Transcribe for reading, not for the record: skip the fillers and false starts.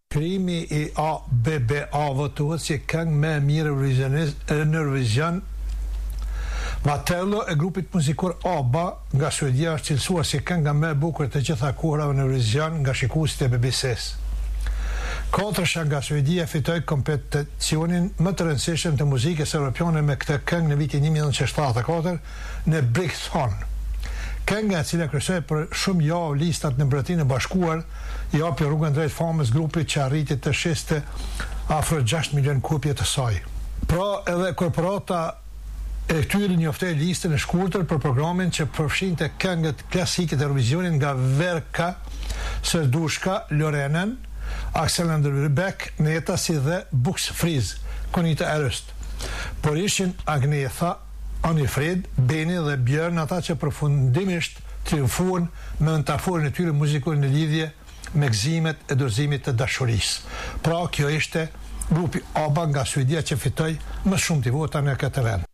Krijimi I ABBA votohet si këngë më e mirë në Eurovision. Matello e grupit muzikor ABBA nga Suedia është cilësuar si kënga më e bukur të gjitha kohërave në Eurovision nga shikuesit e BBC-s. Katërsha nga Suedia fitoi kompeticionin më të rëndësishëm të muzikës europiane me këtë këngë në vitin 1974 në Brixton. Kënga e cila kryesoi për shumë javë listat në Mbretërinë e Bashkuar I japi rrugën drejt famës grupit që arriti të shiste afro 6 milion kopje të saj. Pra edhe korporata e këtyre njoftoi listën e shkurtër për programin që përfshinte këngët klasike të Eurovisionit nga Verka, Sërdushka, Lorenen, Axel Rybak, Neta si dhe Bux Friz, Conita Erst. Por ishin Agnetha, Anifred, Beni dhe Björn ata që përfundimisht triumfuan me metaforën e tyre muzikore në lidhje me gëzimet e dorëzimit të dashurisë. Pra kjo ishte grupi ABBA nga Suedia që fitoi më shumë të vota në këtë vend.